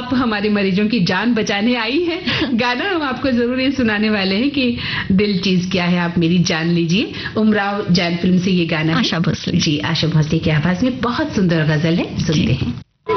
आप हमारे मरीजों की जान बचाने आई हैं। गाना हम आपको जरूर ये सुनाने वाले हैं कि दिल चीज क्या है आप मेरी जान लीजिए। उमराव जान फिल्म से ये गाना है। आशा भोसले जी, आशा भोसले की आवाज में बहुत सुंदर गजल है, सुनते हैं।